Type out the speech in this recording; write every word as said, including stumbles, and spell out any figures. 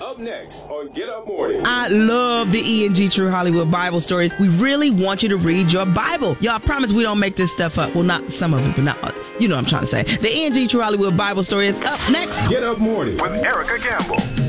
Up next on Get Up Morning. I love the E and G True Hollywood Bible stories. We really want you to read your Bible. Y'all, I promise we don't make this stuff up. Well, not some of it, but not, you know what I'm trying to say. The E and G True Hollywood Bible story is up next. Get Up Morning with Erica Campbell.